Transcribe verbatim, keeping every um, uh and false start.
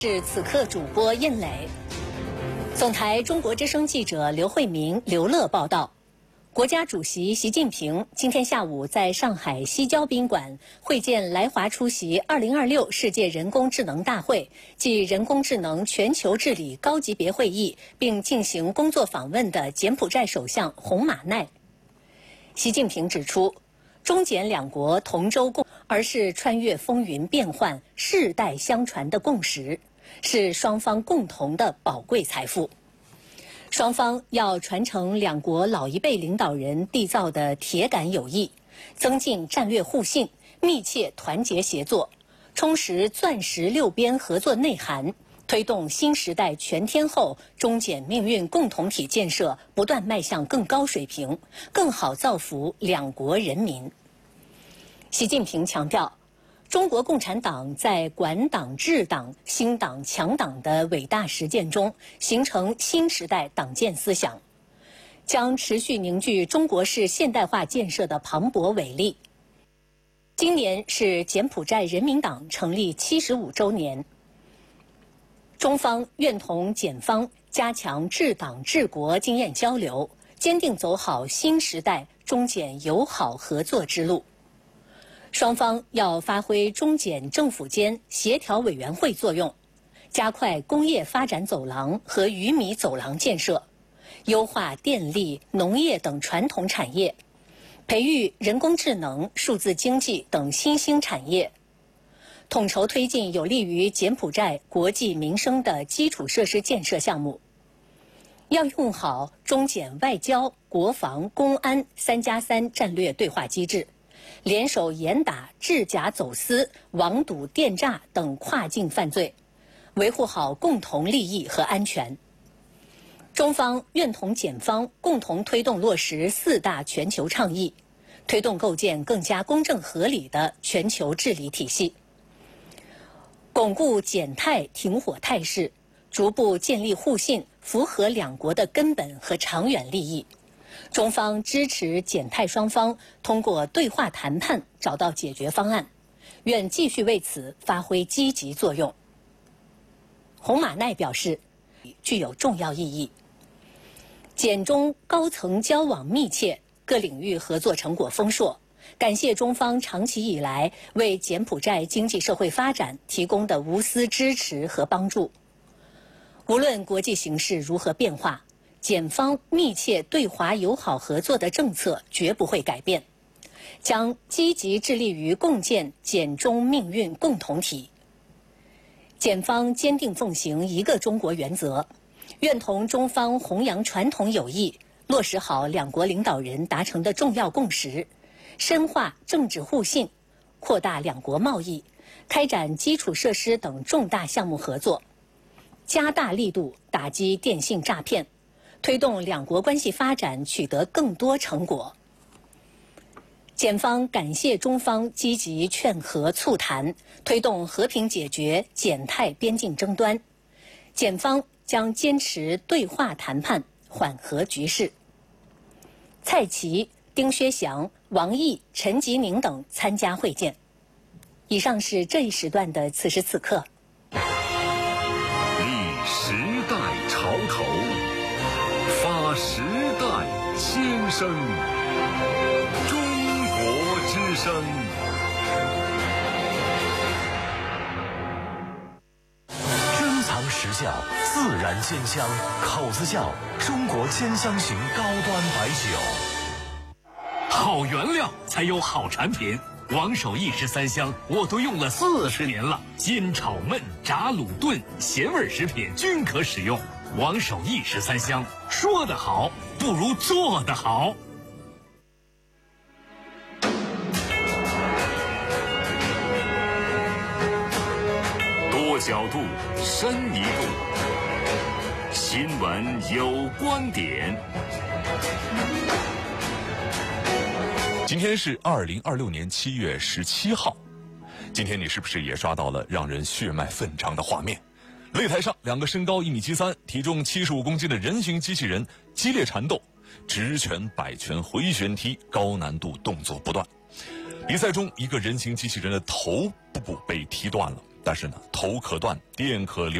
是此刻主播印磊。总台中国之声记者刘慧明、刘乐报道。国家主席习近平今天下午在上海西郊宾馆会见来华出席二零二六世界人工智能大会暨人工智能全球治理高级别会议，并进行工作访问的柬埔寨首相洪马奈。习近平指出，中柬两国同舟共，而是穿越风云变幻、世代相传的共识，是双方共同的宝贵财富。双方要传承两国老一辈领导人缔造的铁杆友谊，增进战略互信，密切团结协作，充实钻石六边合作内涵，推动新时代全天候中柬命运共同体建设不断迈向更高水平，更好造福两国人民。习近平强调，中国共产党在管党治党、兴党强党的伟大实践中，形成新时代党建思想，将持续凝聚中国式现代化建设的磅礴伟力。今年是柬埔寨人民党成立七十五周年，中方愿同柬方加强治党治国经验交流，坚定走好新时代中柬友好合作之路。双方要发挥中柬政府间协调委员会作用，加快工业发展走廊和鱼米走廊建设，优化电力、农业等传统产业，培育人工智能、数字经济等新兴产业，统筹推进有利于柬埔寨国计民生的基础设施建设项目。要用好中柬外交、国防、公安三加三战略对话机制，联手严打制假走私、网赌电诈等跨境犯罪，维护好共同利益和安全。中方愿同柬方共同推动落实四大全球倡议，推动构建更加公正合理的全球治理体系，巩固柬泰停火态势，逐步建立互信，符合两国的根本和长远利益。中方支持柬泰双方通过对话谈判找到解决方案，愿继续为此发挥积极作用。洪马奈表示，具有重要意义。柬中高层交往密切，各领域合作成果丰硕，感谢中方长期以来为柬埔寨经济社会发展提供的无私支持和帮助。无论国际形势如何变化，柬方密切对华友好合作的政策绝不会改变，将积极致力于共建柬中命运共同体。柬方坚定奉行一个中国原则，愿同中方弘扬传统友谊，落实好两国领导人达成的重要共识，深化政治互信，扩大两国贸易，开展基础设施等重大项目合作，加大力度打击电信诈骗，推动两国关系发展取得更多成果。柬方感谢中方积极劝和促谈，推动和平解决柬泰边境争端。柬方将坚持对话谈判，缓和局势。蔡奇、丁薛祥、王毅、陈吉宁等参加会见。以上是这一时段的此时此刻。 立时代潮头，发时代新声。中国之声。 珍藏时效，自然鲜香，口子窖中国鲜香型高端白酒。 好原料才有好产品。王守义十三香我都用了四十年了，煎炒焖炸卤炖咸味食品均可使用。王守义十三香，说得好不如做得好。 多角度，深一度，新闻有观点。 今天是二零二六年七月十七号，今天你是不是也刷到了让人血脉奋张的画面？擂台上，两个身高一米七三、体重七十五公斤的人形机器人激烈缠斗，直拳、摆拳、回旋踢，高难度动作不断。比赛中，一个人形机器人的头部被踢断了， 但是呢，头可断，电可流。